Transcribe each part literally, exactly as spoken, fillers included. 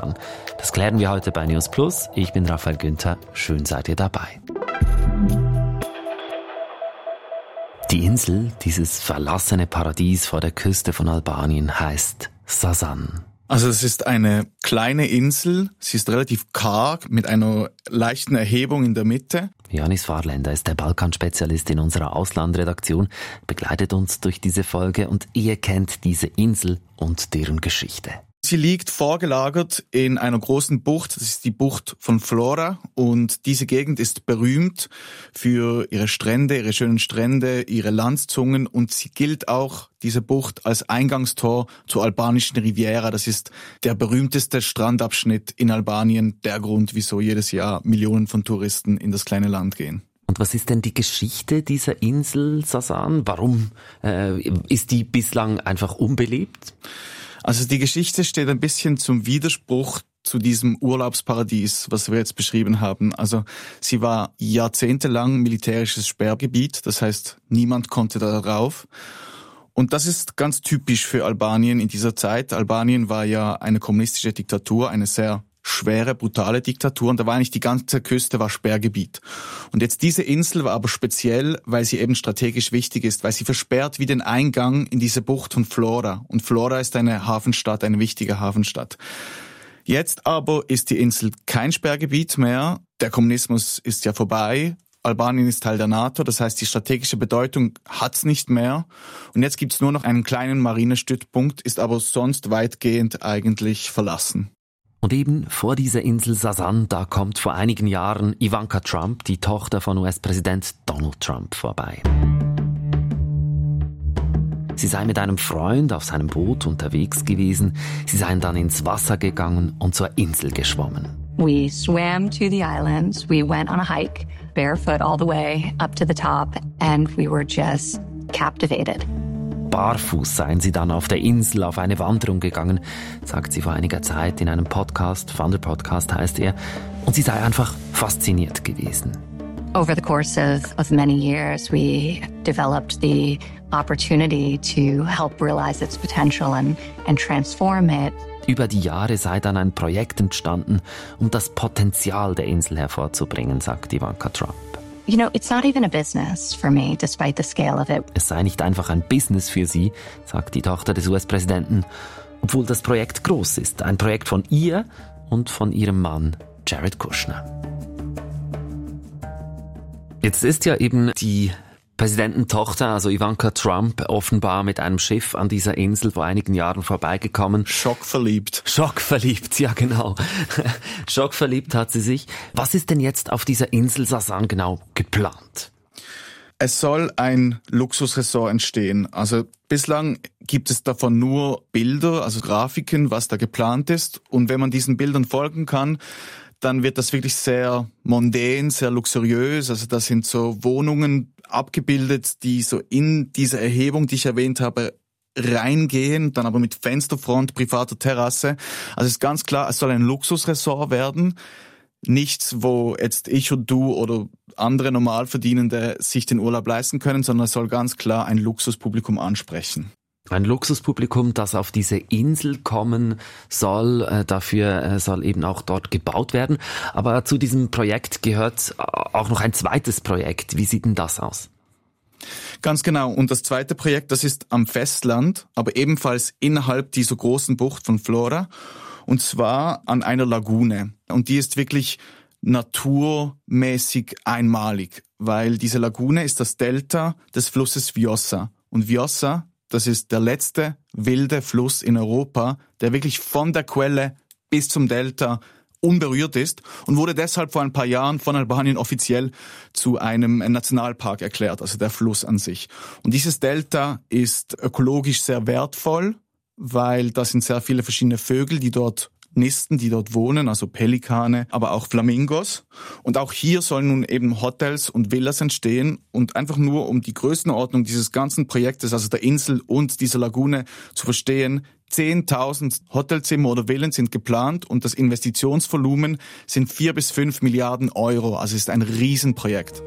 Sasan? Das klären wir heute bei News Plus. Ich bin Raphael Günther. Schön seid ihr dabei. Die Insel, dieses verlassene Paradies vor der Küste von Albanien, heißt Sasan. Also es ist eine kleine Insel, sie ist relativ karg mit einer leichten Erhebung in der Mitte. Janis Fahrländer ist der Balkanspezialist in unserer Auslandredaktion, begleitet uns durch diese Folge und ihr kennt diese Insel und deren Geschichte. Sie liegt vorgelagert in einer großen Bucht, das ist die Bucht von Vlora, und diese Gegend ist berühmt für ihre Strände, ihre schönen Strände, ihre Landzungen, und sie gilt auch, diese Bucht, als Eingangstor zur albanischen Riviera. Das ist der berühmteste Strandabschnitt in Albanien, der Grund, wieso jedes Jahr Millionen von Touristen in das kleine Land gehen. Und was ist denn die Geschichte dieser Insel Sasan? Warum äh, ist die bislang einfach unbeliebt? Also die Geschichte steht ein bisschen zum Widerspruch zu diesem Urlaubsparadies, was wir jetzt beschrieben haben. Also sie war jahrzehntelang militärisches Sperrgebiet, das heißt, niemand konnte da rauf. Und das ist ganz typisch für Albanien in dieser Zeit. Albanien war ja eine kommunistische Diktatur, eine sehr schwere, brutale Diktatur, und da war eigentlich die ganze Küste war Sperrgebiet. Und jetzt diese Insel war aber speziell, weil sie eben strategisch wichtig ist, weil sie versperrt wie den Eingang in diese Bucht von Vlora. Und Vlora ist eine Hafenstadt, eine wichtige Hafenstadt. Jetzt aber ist die Insel kein Sperrgebiet mehr. Der Kommunismus ist ja vorbei. Albanien ist Teil der NATO, das heißt, die strategische Bedeutung hat's nicht mehr. Und jetzt gibt's nur noch einen kleinen Marinestützpunkt, ist aber sonst weitgehend eigentlich verlassen. Und eben vor dieser Insel Sasan, da kommt vor einigen Jahren Ivanka Trump, die Tochter von U S-Präsident Donald Trump, vorbei. Sie sei mit einem Freund auf seinem Boot unterwegs gewesen. Sie seien dann ins Wasser gegangen und zur Insel geschwommen. We swam to the islands. We went on a hike, barefoot all the way up to the top, and we were just captivated. Barfuß seien sie dann auf der Insel auf eine Wanderung gegangen, sagt sie vor einiger Zeit in einem Podcast, Wanderpodcast heißt er, und sie sei einfach fasziniert gewesen. Over the course of, of many years, we developed the opportunity to help realize its potential and, and transform it. Über die Jahre sei dann ein Projekt entstanden, um das Potenzial der Insel hervorzubringen, sagt Ivanka Trump. You know, it's not even a business for me, despite the scale of it. Es sei nicht einfach ein Business für sie, sagt die Tochter des U S-Präsidenten, obwohl das Projekt groß ist. Ein Projekt von ihr und von ihrem Mann Jared Kushner. Jetzt ist ja eben die Präsidententochter, also Ivanka Trump, offenbar mit einem Schiff an dieser Insel vor einigen Jahren vorbeigekommen. Schockverliebt. Schockverliebt, ja genau. Schockverliebt hat sie sich. Was ist denn jetzt auf dieser Insel Sasan genau geplant? Es soll ein Luxusressort entstehen. Also bislang gibt es davon nur Bilder, also Grafiken, was da geplant ist. Und wenn man diesen Bildern folgen kann, dann wird das wirklich sehr mondän, sehr luxuriös. Also da sind so Wohnungen abgebildet, die so in diese Erhebung, die ich erwähnt habe, reingehen, dann aber mit Fensterfront, privater Terrasse. Also es ist ganz klar, es soll ein Luxusressort werden. Nichts, wo jetzt ich und du oder andere Normalverdienende sich den Urlaub leisten können, sondern es soll ganz klar ein Luxuspublikum ansprechen. Ein Luxuspublikum, das auf diese Insel kommen soll, äh, dafür äh, soll eben auch dort gebaut werden. Aber zu diesem Projekt gehört auch noch ein zweites Projekt. Wie sieht denn das aus? Ganz genau. Und das zweite Projekt, das ist am Festland, aber ebenfalls innerhalb dieser großen Bucht von Vlora. Und zwar an einer Lagune. Und die ist wirklich naturmäßig einmalig, weil diese Lagune ist das Delta des Flusses Vjosa. Und Vjosa, das ist der letzte wilde Fluss in Europa, der wirklich von der Quelle bis zum Delta unberührt ist und wurde deshalb vor ein paar Jahren von Albanien offiziell zu einem Nationalpark erklärt, also der Fluss an sich. Und dieses Delta ist ökologisch sehr wertvoll, weil da sind sehr viele verschiedene Vögel, die dort nisten, die dort wohnen, also Pelikane, aber auch Flamingos. Und auch hier sollen nun eben Hotels und Villas entstehen. Und einfach nur, um die Größenordnung dieses ganzen Projektes, also der Insel und dieser Lagune zu verstehen, zehntausend Hotelzimmer oder Villen sind geplant und das Investitionsvolumen sind vier bis fünf Milliarden Euro. Also es ist ein Riesenprojekt.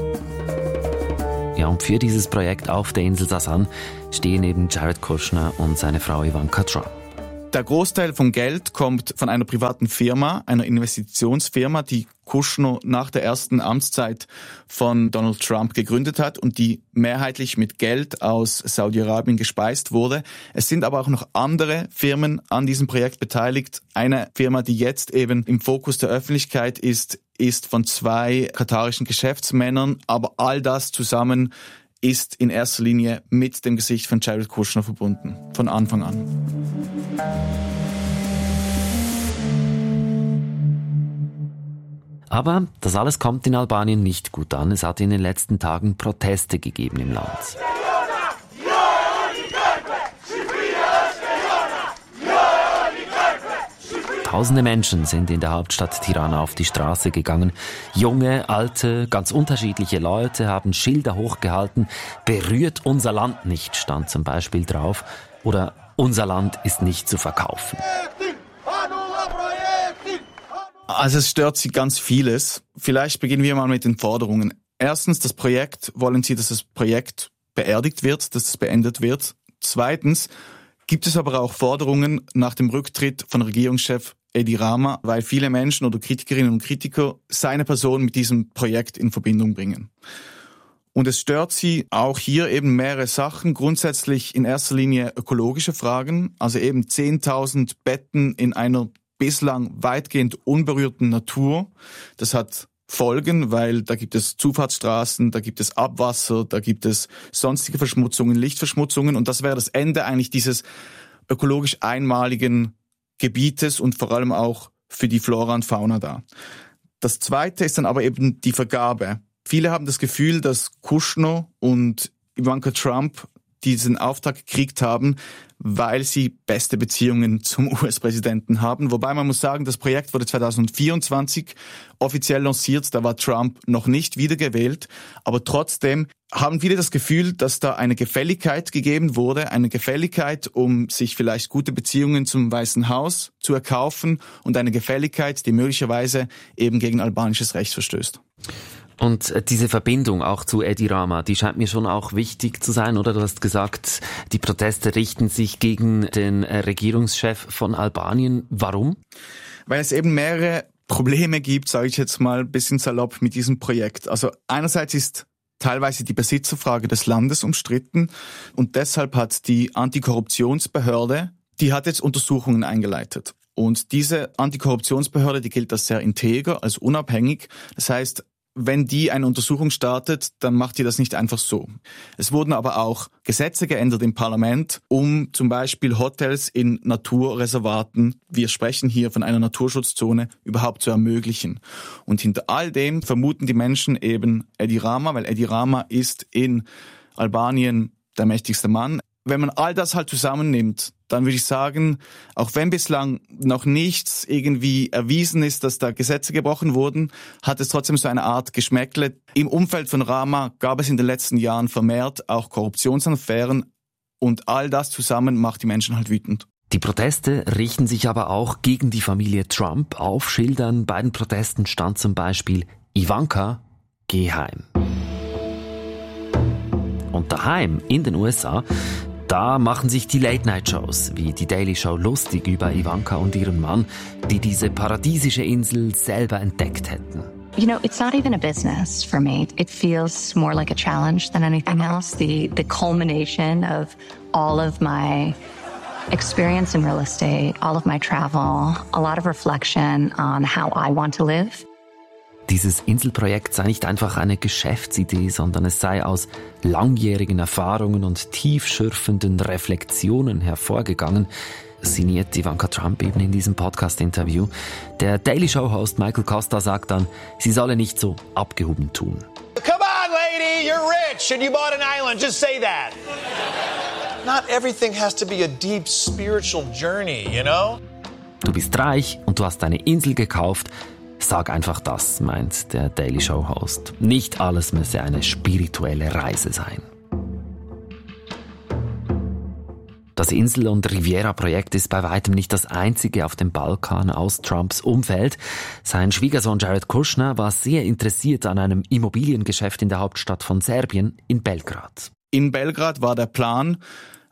Ja, und für dieses Projekt auf der Insel Sasan stehen eben Jared Kushner und seine Frau Ivanka Trump. Der Großteil vom Geld kommt von einer privaten Firma, einer Investitionsfirma, die Kushner nach der ersten Amtszeit von Donald Trump gegründet hat und die mehrheitlich mit Geld aus Saudi-Arabien gespeist wurde. Es sind aber auch noch andere Firmen an diesem Projekt beteiligt. Eine Firma, die jetzt eben im Fokus der Öffentlichkeit ist, ist von zwei katarischen Geschäftsmännern, aber all das zusammen ist in erster Linie mit dem Gesicht von Jared Kushner verbunden, von Anfang an. Aber das alles kommt in Albanien nicht gut an. Es hat in den letzten Tagen Proteste gegeben im Land. Tausende Menschen sind in der Hauptstadt Tirana auf die Straße gegangen. Junge, alte, ganz unterschiedliche Leute haben Schilder hochgehalten. Berührt unser Land nicht, stand zum Beispiel drauf. Oder unser Land ist nicht zu verkaufen. Also es stört sie ganz vieles. Vielleicht beginnen wir mal mit den Forderungen. Erstens, das Projekt, wollen sie, dass das Projekt beerdigt wird, dass es beendet wird. Zweitens, gibt es aber auch Forderungen nach dem Rücktritt von Regierungschef Edi Rama, weil viele Menschen oder Kritikerinnen und Kritiker seine Person mit diesem Projekt in Verbindung bringen. Und es stört sie auch hier eben mehrere Sachen. Grundsätzlich in erster Linie ökologische Fragen, also eben zehntausend Betten in einer bislang weitgehend unberührten Natur. Das hat Folgen, weil da gibt es Zufahrtsstraßen, da gibt es Abwasser, da gibt es sonstige Verschmutzungen, Lichtverschmutzungen und das wäre das Ende eigentlich dieses ökologisch einmaligen Gebietes und vor allem auch für die Flora und Fauna da. Das Zweite ist dann aber eben die Vergabe. Viele haben das Gefühl, dass Kushner und Ivanka Trump diesen Auftrag gekriegt haben, weil sie beste Beziehungen zum U S-Präsidenten haben. Wobei man muss sagen, das Projekt wurde zwanzig vierundzwanzig offiziell lanciert, da war Trump noch nicht wiedergewählt. Aber trotzdem haben viele das Gefühl, dass da eine Gefälligkeit gegeben wurde, eine Gefälligkeit, um sich vielleicht gute Beziehungen zum Weißen Haus zu erkaufen und eine Gefälligkeit, die möglicherweise eben gegen albanisches Recht verstößt. Und diese Verbindung auch zu Edi Rama, die scheint mir schon auch wichtig zu sein, oder? Du hast gesagt, die Proteste richten sich gegen den Regierungschef von Albanien. Warum? Weil es eben mehrere Probleme gibt, sage ich jetzt mal ein bisschen salopp, mit diesem Projekt. Also einerseits ist teilweise die Besitzerfrage des Landes umstritten und deshalb hat die Antikorruptionsbehörde, die hat jetzt Untersuchungen eingeleitet. Und diese Antikorruptionsbehörde, die gilt als sehr integer, als unabhängig. Das heißt, wenn die eine Untersuchung startet, dann macht die das nicht einfach so. Es wurden aber auch Gesetze geändert im Parlament, um zum Beispiel Hotels in Naturreservaten, wir sprechen hier von einer Naturschutzzone, überhaupt zu ermöglichen. Und hinter all dem vermuten die Menschen eben Edi Rama, weil Edi Rama ist in Albanien der mächtigste Mann. Wenn man all das halt zusammennimmt, dann würde ich sagen, auch wenn bislang noch nichts irgendwie erwiesen ist, dass da Gesetze gebrochen wurden, hat es trotzdem so eine Art Geschmäckle. Im Umfeld von Rama gab es in den letzten Jahren vermehrt auch Korruptionsaffären und all das zusammen macht die Menschen halt wütend. Die Proteste richten sich aber auch gegen die Familie Trump. Auf Schildern bei den Protesten stand zum Beispiel Ivanka, geh heim. Und daheim in den U S A, da machen sich die Late-Night-Shows wie die Daily Show lustig über Ivanka und ihren Mann, die diese paradiesische Insel selber entdeckt hätten. You know, it's not even a business for me. It feels more like a challenge than anything else. The the culmination of all of my experience in real estate, all of my travel, a lot of reflection on how I want to live. Dieses Inselprojekt sei nicht einfach eine Geschäftsidee, sondern es sei aus langjährigen Erfahrungen und tiefschürfenden Reflexionen hervorgegangen, sinniert Ivanka Trump eben in diesem Podcast-Interview. Der Daily Show-Host Michael Costa sagt dann, sie solle nicht so abgehoben tun. Come on, lady, you're rich and you bought an island, just say that. Not everything has to be a deep spiritual journey, you know? Du bist reich und du hast eine Insel gekauft. Sag einfach das, meint der Daily Show-Host. Nicht alles müsse eine spirituelle Reise sein. Das Insel- und Riviera-Projekt ist bei weitem nicht das einzige auf dem Balkan aus Trumps Umfeld. Sein Schwiegersohn Jared Kushner war sehr interessiert an einem Immobiliengeschäft in der Hauptstadt von Serbien, in Belgrad. In Belgrad war der Plan,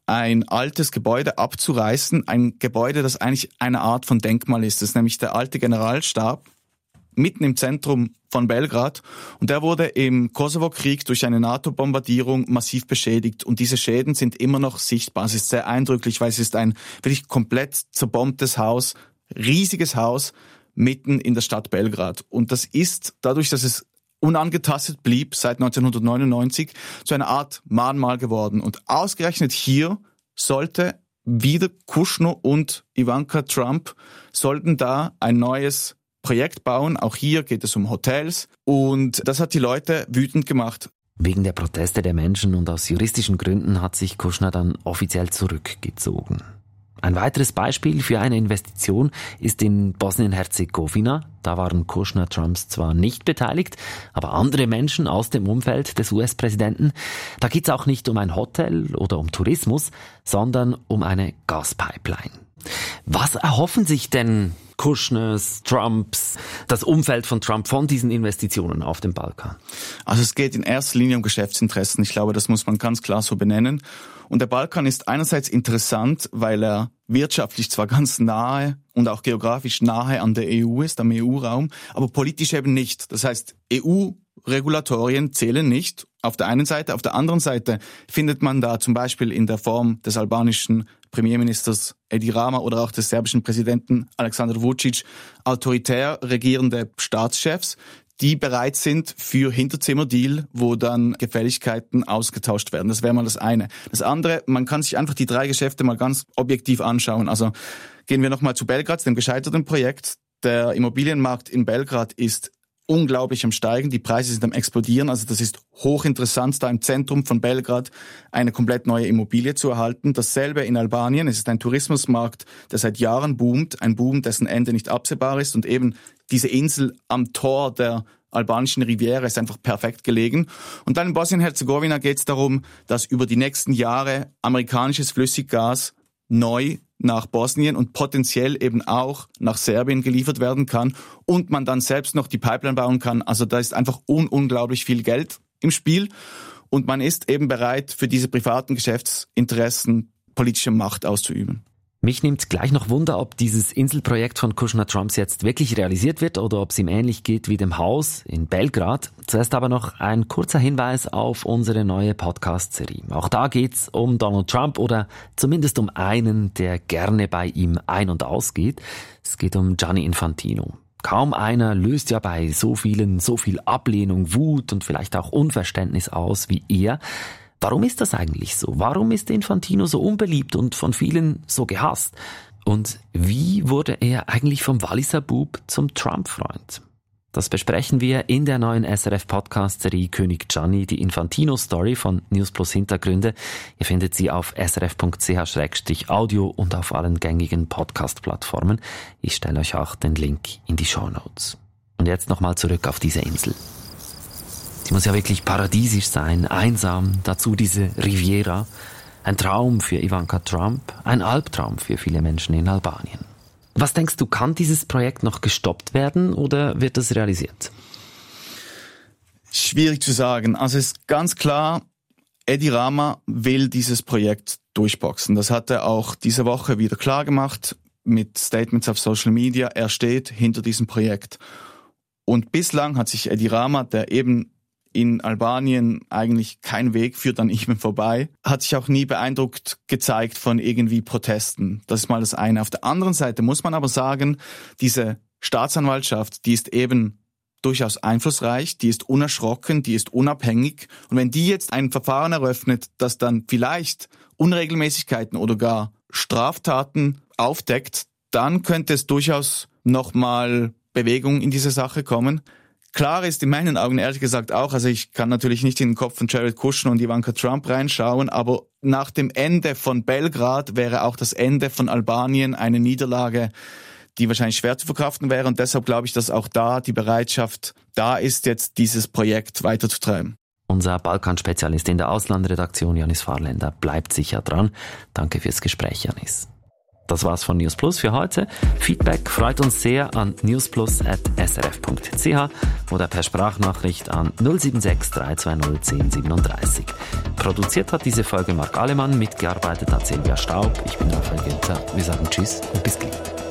ein altes Gebäude abzureißen, ein Gebäude, das eigentlich eine Art von Denkmal ist. Das ist nämlich der alte Generalstab, mitten im Zentrum von Belgrad. Und der wurde im Kosovo-Krieg durch eine NATO-Bombardierung massiv beschädigt. Und diese Schäden sind immer noch sichtbar. Es ist sehr eindrücklich, weil es ist ein wirklich komplett zerbombtes Haus, riesiges Haus, mitten in der Stadt Belgrad. Und das ist, dadurch, dass es unangetastet blieb seit neunzehnhundertneunundneunzig, zu einer Art Mahnmal geworden. Und ausgerechnet hier sollte wieder Kushner und Ivanka Trump sollten da ein neues Projekt bauen. Auch hier geht es um Hotels. Und das hat die Leute wütend gemacht. Wegen der Proteste der Menschen und aus juristischen Gründen hat sich Kushner dann offiziell zurückgezogen. Ein weiteres Beispiel für eine Investition ist in Bosnien-Herzegowina. Da waren Kushner-Trumps zwar nicht beteiligt, aber andere Menschen aus dem Umfeld des U S-Präsidenten. Da geht es auch nicht um ein Hotel oder um Tourismus, sondern um eine Gaspipeline. Was erhoffen sich denn Kushners, Trumps, das Umfeld von Trump von diesen Investitionen auf dem Balkan? Also es geht in erster Linie um Geschäftsinteressen. Ich glaube, das muss man ganz klar so benennen. Und der Balkan ist einerseits interessant, weil er wirtschaftlich zwar ganz nahe und auch geografisch nahe an der E U ist, am E U-Raum, aber politisch eben nicht. Das heißt, E U-Regulatorien zählen nicht auf der einen Seite. Auf der anderen Seite findet man da zum Beispiel in der Form des albanischen Premierministers Edi Rama oder auch des serbischen Präsidenten Aleksandar Vučić autoritär regierende Staatschefs, die bereit sind für Hinterzimmerdeal, wo dann Gefälligkeiten ausgetauscht werden. Das wäre mal das eine. Das andere, man kann sich einfach die drei Geschäfte mal ganz objektiv anschauen. Also gehen wir nochmal zu Belgrad, dem gescheiterten Projekt. Der Immobilienmarkt in Belgrad ist unglaublich am Steigen, die Preise sind am Explodieren, also das ist hochinteressant, da im Zentrum von Belgrad eine komplett neue Immobilie zu erhalten. Dasselbe in Albanien, es ist ein Tourismusmarkt, der seit Jahren boomt, ein Boom, dessen Ende nicht absehbar ist und eben diese Insel am Tor der albanischen Riviera ist einfach perfekt gelegen. Und dann in Bosnien-Herzegowina geht es darum, dass über die nächsten Jahre amerikanisches Flüssiggas neu nach Bosnien und potenziell eben auch nach Serbien geliefert werden kann und man dann selbst noch die Pipeline bauen kann. Also da ist einfach un- unglaublich viel Geld im Spiel und man ist eben bereit, für diese privaten Geschäftsinteressen politische Macht auszuüben. Mich nimmt gleich noch Wunder, ob dieses Inselprojekt von Kushner-Trumps jetzt wirklich realisiert wird oder ob es ihm ähnlich geht wie dem Haus in Belgrad. Zuerst aber noch ein kurzer Hinweis auf unsere neue Podcast-Serie. Auch da geht's um Donald Trump oder zumindest um einen, der gerne bei ihm ein- und ausgeht. Es geht um Gianni Infantino. Kaum einer löst ja bei so vielen so viel Ablehnung, Wut und vielleicht auch Unverständnis aus wie er. Warum ist das eigentlich so? Warum ist Infantino so unbeliebt und von vielen so gehasst? Und wie wurde er eigentlich vom Walliser Bub zum Trump-Freund? Das besprechen wir in der neuen S R F-Podcast-Serie König Gianni, die Infantino-Story von News Plus Hintergründe. Ihr findet sie auf s r f punkt c h slash audio und auf allen gängigen Podcast-Plattformen. Ich stelle euch auch den Link in die Shownotes. Und jetzt nochmal zurück auf diese Insel. Sie muss ja wirklich paradiesisch sein, einsam, dazu diese Riviera. Ein Traum für Ivanka Trump, ein Albtraum für viele Menschen in Albanien. Was denkst du, kann dieses Projekt noch gestoppt werden oder wird das realisiert? Schwierig zu sagen. Also es ist ganz klar, Edi Rama will dieses Projekt durchboxen. Das hat er auch diese Woche wieder klar gemacht mit Statements auf Social Media. Er steht hinter diesem Projekt. Und bislang hat sich Edi Rama, der eben in Albanien eigentlich kein Weg führt an ihm vorbei, hat sich auch nie beeindruckt gezeigt von irgendwie Protesten. Das ist mal das eine. Auf der anderen Seite muss man aber sagen, diese Staatsanwaltschaft, die ist eben durchaus einflussreich, die ist unerschrocken, die ist unabhängig. Und wenn die jetzt ein Verfahren eröffnet, das dann vielleicht Unregelmäßigkeiten oder gar Straftaten aufdeckt, dann könnte es durchaus nochmal Bewegung in diese Sache kommen. Klar ist in meinen Augen ehrlich gesagt auch, also ich kann natürlich nicht in den Kopf von Jared Kushner und Ivanka Trump reinschauen, aber nach dem Ende von Belgrad wäre auch das Ende von Albanien eine Niederlage, die wahrscheinlich schwer zu verkraften wäre. Und deshalb glaube ich, dass auch da die Bereitschaft da ist, jetzt dieses Projekt weiterzutreiben. Unser Balkan-Spezialist in der Auslandredaktion, Janis Fahrländer, bleibt sicher dran. Danke fürs Gespräch, Janis. Das war's von News Plus für heute. Feedback freut uns sehr an newsplus at s r f punkt c h oder per Sprachnachricht an null sieben sechs drei zwei null zehn siebenunddreißig. Produziert hat diese Folge Marc Alemann, mitgearbeitet hat Silvia Staub. Ich bin Raphael Günther. Wir sagen Tschüss und bis gleich.